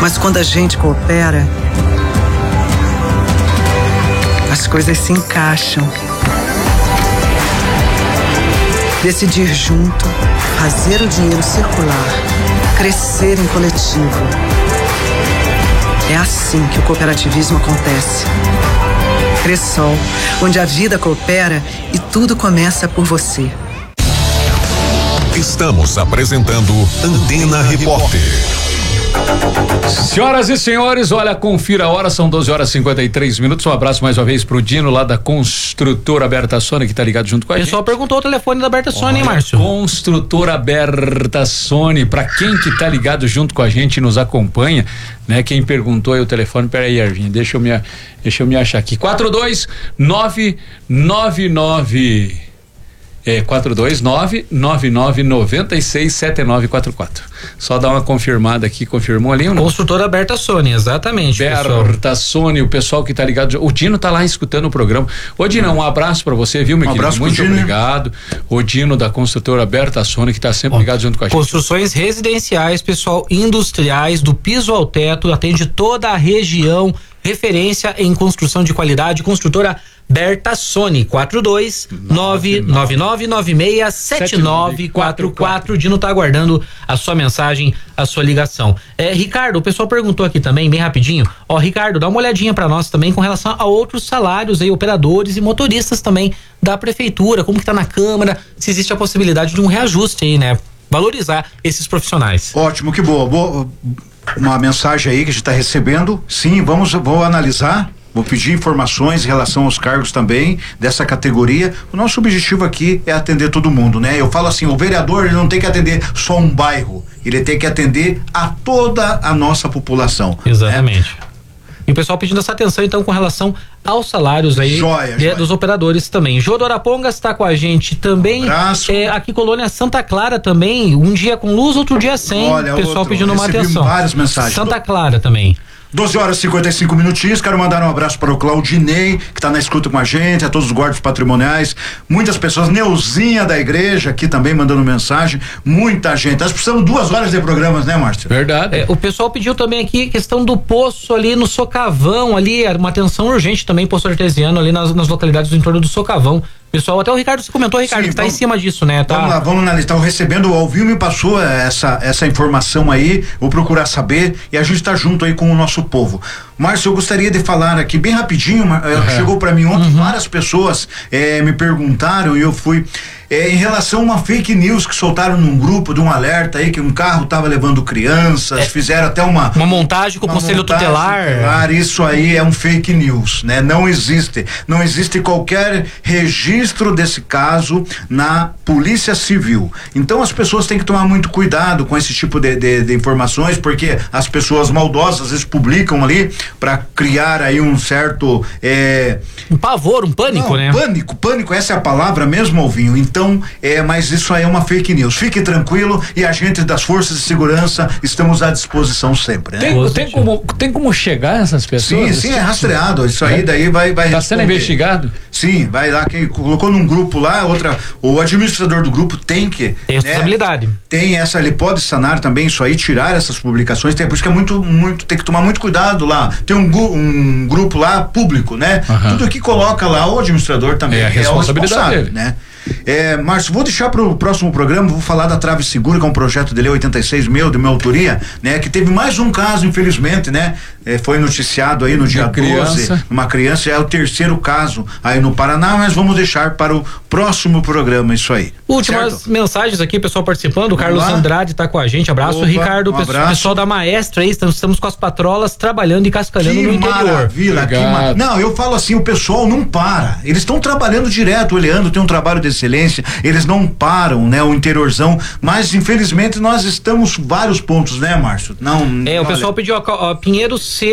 Mas quando a gente coopera, as coisas se encaixam. Decidir junto, fazer o dinheiro circular, crescer em coletivo. É assim que o cooperativismo acontece. Cressol, onde a vida coopera e tudo começa por você. Estamos apresentando Antena Repórter. Senhoras e senhores, olha, confira a hora, são 12h53. Um abraço mais uma vez pro Dino lá da Construtora Berta Sony, que tá ligado junto com a gente. O pessoal perguntou o telefone da Berta Sony, hein, Márcio? Construtora Berta Sony, pra quem que tá ligado junto com a gente e nos acompanha, né? Quem perguntou aí o telefone, peraí, Arvinho, deixa eu me achar aqui. 42999 429-9996-7944. Só dar uma confirmada aqui, confirmou ali ou não? Construtora Berta Sony, exatamente. Berta Sony, o pessoal que tá ligado. O Dino tá lá escutando o programa. Ô Dino, um abraço pra você, viu, meu querido? Abraço muito Dino. Obrigado. O Dino da Construtora Berta Sony, que tá sempre ligado junto com a gente. Construções residenciais, pessoal, industriais, do piso ao teto, atende toda a região, referência em construção de qualidade. Construtora Berta Sony, 42999967944. Dino tá aguardando a sua mensagem, a sua ligação. Ricardo, o pessoal perguntou aqui também, bem rapidinho. Ricardo, dá uma olhadinha pra nós também com relação a outros salários aí, operadores e motoristas também da prefeitura, como que tá na Câmara, se existe a possibilidade de um reajuste aí, né? Valorizar esses profissionais. Ótimo, que boa. Uma mensagem aí que a gente tá recebendo. Sim, vou analisar. Vou pedir informações em relação aos cargos também dessa categoria. O nosso objetivo aqui é atender todo mundo, né? Eu falo assim, o vereador, ele não tem que atender só um bairro, ele tem que atender a toda a nossa população. Exatamente. Né? E o pessoal pedindo essa atenção, então, com relação aos salários aí dos operadores também. Jô do Arapongas está com a gente também. Abraço. Aqui Colônia Santa Clara também, um dia com luz, outro dia sem. Olha, o pessoal pedindo uma atenção. Várias mensagens. Santa Clara também. 12h55. Quero mandar um abraço para o Claudinei, que está na escuta com a gente, a todos os guardas patrimoniais, muitas pessoas, Neuzinha da igreja aqui também mandando mensagem, muita gente. Nós precisamos 2 horas de programas, né, Márcio? Verdade. O pessoal pediu também aqui questão do poço ali no Socavão, ali, uma atenção urgente também, poço artesiano ali nas localidades do entorno do Socavão. Pessoal, até o Ricardo se comentou, Ricardo, que tá em cima disso, né? Vamos analisar. Estão recebendo, o Alvio me passou essa informação aí, vou procurar saber e a gente tá junto aí com o nosso povo. Márcio, eu gostaria de falar aqui bem rapidinho, chegou para mim ontem, várias pessoas me perguntaram e eu fui em relação a uma fake news que soltaram num grupo de um alerta aí que um carro tava levando crianças, fizeram até uma montagem com o Conselho Tutelar. Isso aí é um fake news, né? Não existe qualquer registro desse caso na Polícia Civil. Então as pessoas têm que tomar muito cuidado com esse tipo de informações, porque as pessoas maldosas às vezes publicam ali para criar aí um certo um pavor, um pânico, né? Pânico, essa é a palavra mesmo, Alvinho. Então, mas isso aí é uma fake news. Fique tranquilo e a gente das forças de segurança estamos à disposição sempre, né? Tem como chegar essas pessoas? Sim, é rastreado. Isso aí daí vai tá sendo investigado? Sim, vai lá, quem colocou num grupo lá, o administrador do grupo tem responsabilidade. Ele pode sanar também isso aí, tirar essas publicações, por isso que é tem que tomar muito cuidado lá. Tem um grupo lá público, né? Tudo que coloca lá o administrador também é a responsabilidade dele, né? Márcio, vou deixar para o próximo programa, vou falar da Trave Segura, que é um projeto de lei 86 de minha autoria, né? Que teve mais um caso, infelizmente, né? Foi noticiado aí no dia 12, uma criança, é o 3º caso aí no Paraná, mas vamos deixar para o próximo programa isso aí. Últimas mensagens aqui, pessoal participando, o Carlos Andrade tá com a gente, abraço. Ricardo, pessoal da Maestra aí, estamos com as patrolas trabalhando e cascalhando no interior. Maravilha, não, eu falo assim, o pessoal não para, eles estão trabalhando direto, o Leandro tem um trabalho de excelência, eles não param, né? O interiorzão, mas infelizmente nós estamos vários pontos, né, Márcio? O pessoal pediu Pinheiro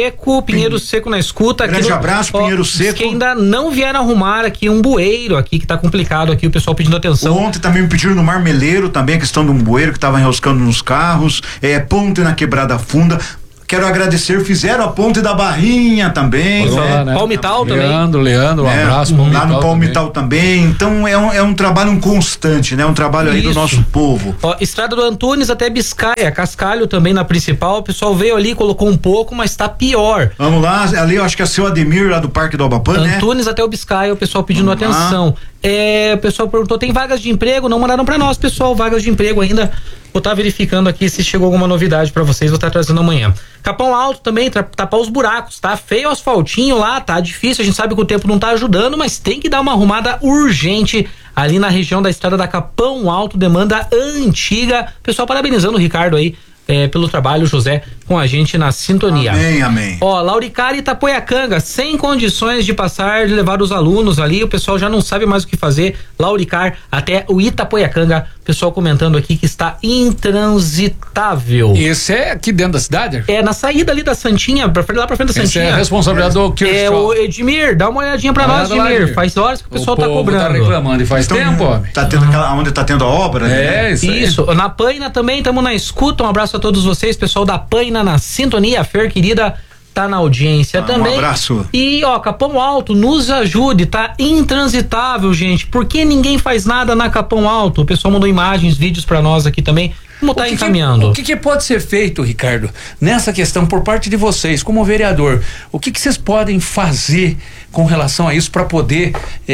Seco na escuta. Grande abraço, Pinheiro Seco. Que ainda não vieram arrumar aqui um bueiro aqui, que tá complicado aqui, o pessoal pedindo atenção. Ontem também me pediram no Marmeleiro também a questão de um bueiro que tava enroscando nos carros, ponte na Quebrada Funda. quero agradecer, fizeram a ponte da Barrinha também, né? Palmital também. Leandro, um abraço. Lá no Palmital também. Então é um trabalho constante, né? Um trabalho aí do nosso povo. Ó, Estrada do Antunes até Biscaia, Cascalho também na principal, o pessoal veio ali, colocou um pouco, mas tá pior. Vamos lá, ali eu acho que é o seu Ademir lá do Parque do Albapan, né? Antunes até o Biscaia, o pessoal pedindo atenção. O pessoal perguntou, tem vagas de emprego? Não mandaram pra nós, pessoal, vagas de emprego ainda. Vou estar verificando aqui se chegou alguma novidade pra vocês, vou estar trazendo amanhã. Capão Alto também, tapar os buracos, tá feio o asfaltinho lá, tá difícil, a gente sabe que o tempo não tá ajudando, mas tem que dar uma arrumada urgente ali na região da estrada da Capão Alto, demanda antiga. Pessoal, parabenizando o Ricardo aí pelo trabalho, José, com a gente na sintonia. Amém. Ó, Lauricária e Itapoiacanga, sem condições de passar, de levar os alunos ali, o pessoal já não sabe mais o que fazer. Lauricar até o Itapoiacanga, pessoal comentando aqui que está intransitável. Esse é aqui dentro da cidade? É na saída ali da Santinha, lá pra frente da Santinha. Esse é a responsabilidade do o Edmir, dá uma olhadinha pra nós, Edmir. Faz horas que o pessoal tá cobrando. Tá reclamando e faz tempo, homem. Tá tendo onde tá tendo a obra, né? Isso. Na Paina também, estamos na escuta, um abraço a todos vocês, pessoal da Paina na sintonia, a Fer querida tá na audiência também. Um abraço. E Capão Alto, nos ajude, tá intransitável, gente. Por que ninguém faz nada na Capão Alto? O pessoal mandou imagens, vídeos pra nós aqui também. Como tá encaminhando? O que pode ser feito, Ricardo, nessa questão por parte de vocês, como vereador? O que vocês podem fazer com relação a isso para poder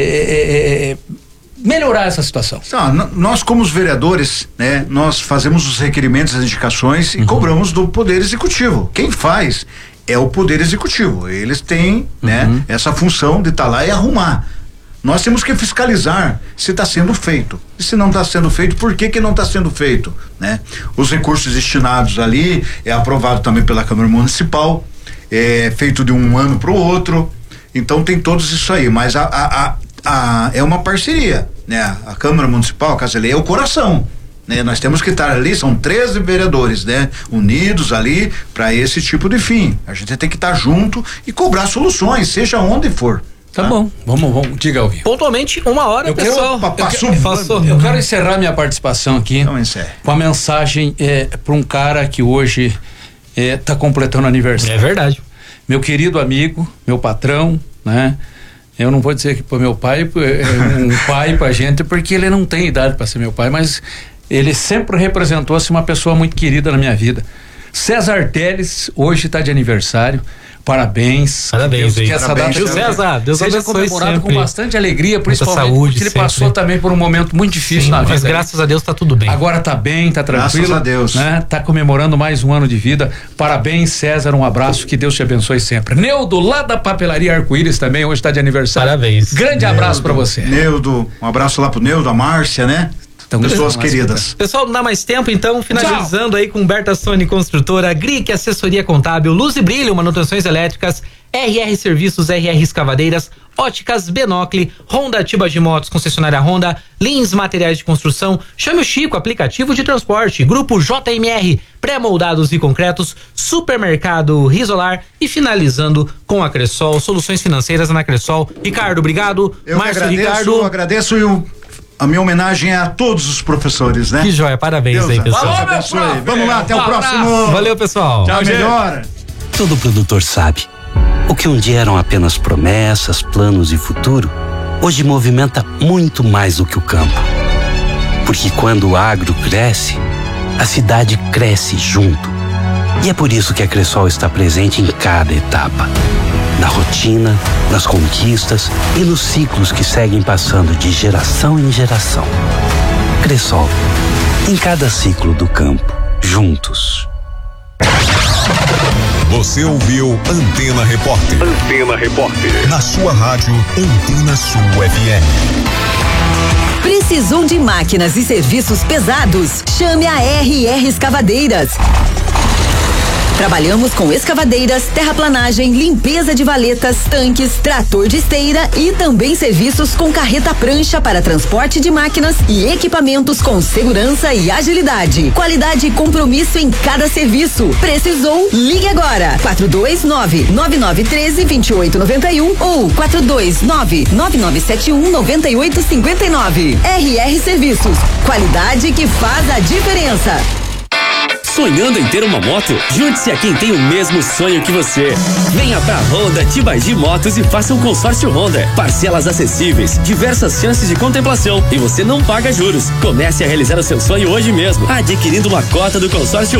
melhorar essa situação? Nós como os vereadores, né, nós fazemos os requerimentos, as indicações e cobramos do Poder Executivo. Quem faz é o Poder Executivo. Eles têm, né, essa função de estar lá e arrumar. Nós temos que fiscalizar se está sendo feito. E se não está sendo feito, por que não está sendo feito, né? Os recursos destinados ali é aprovado também pela Câmara Municipal, é feito de um ano para o outro. Então tem todos isso aí, mas é uma parceria, né? A Câmara Municipal, a Casa Lei, é o coração, né? Nós temos que estar ali, são 13 vereadores, né? Unidos ali para esse tipo de fim. A gente tem que estar junto e cobrar soluções, seja onde for. Tá bom, vamos, diga ao vivo. Pontualmente, 1 hora, pessoal. Eu quero encerrar minha participação aqui então, com a mensagem para um cara que hoje tá completando aniversário. É verdade. Meu querido amigo, meu patrão, né? Eu não vou dizer que para meu pai é um pai pra gente, porque ele não tem idade para ser meu pai, mas ele sempre representou-se uma pessoa muito querida na minha vida. César Teles hoje está de aniversário. Parabéns. Parabéns, que essa data César, Deus seja comemorado com bastante alegria, principalmente saúde, porque ele passou também por um momento muito difícil na vida. Mas graças a Deus tá tudo bem. Agora tá bem, tá tranquilo. Graças a Deus. Né? Tá comemorando mais um ano de vida. Parabéns, César, um abraço, que Deus te abençoe sempre. Neudo, lá da Papelaria Arco-Íris também, hoje tá de aniversário. Parabéns. Grande abraço pra você. Neudo, um abraço lá pro Neudo, a Márcia, né? Pessoas queridas. Pessoal, não dá mais tempo, então, finalizando aí com Bertassoni Construtora, GRIC Assessoria Contábil, Luz e Brilho, Manutenções Elétricas, RR Serviços, RR Escavadeiras, Óticas Benocle, Honda Tiba de Motos, concessionária Honda, Lins Materiais de Construção, Chame o Chico, aplicativo de transporte, Grupo JMR, pré-moldados e concretos, Supermercado Risolar e finalizando com a Cressol, soluções financeiras na Cressol. Ricardo, obrigado. Márcio, Ricardo. Agradeço e a minha homenagem é a todos os professores, né? Que joia, parabéns Deus aí, pessoal. Vamos lá, até o próximo. Valeu, pessoal. Tchau, melhor. Todo produtor sabe. O que um dia eram apenas promessas, planos e futuro, hoje movimenta muito mais do que o campo. Porque quando o agro cresce, a cidade cresce junto. E é por isso que a Cressol está presente em cada etapa. Na rotina, nas conquistas e nos ciclos que seguem passando de geração em geração. Cressol, em cada ciclo do campo, juntos. Você ouviu Antena Repórter. Antena Repórter. Na sua rádio Antena Sul FM. Precisou de máquinas e serviços pesados? Chame a RR Escavadeiras. Trabalhamos com escavadeiras, terraplanagem, limpeza de valetas, tanques, trator de esteira e também serviços com carreta prancha para transporte de máquinas e equipamentos com segurança e agilidade. Qualidade e compromisso em cada serviço. Precisou? Ligue agora. 429-9913-2891 ou 429-9971-9859. RR Serviços. Qualidade que faz a diferença. Sonhando em ter uma moto? Junte-se a quem tem o mesmo sonho que você. Venha pra Honda Tibagi Motos e faça um consórcio Honda. Parcelas acessíveis, diversas chances de contemplação e você não paga juros. Comece a realizar o seu sonho hoje mesmo, adquirindo uma cota do consórcio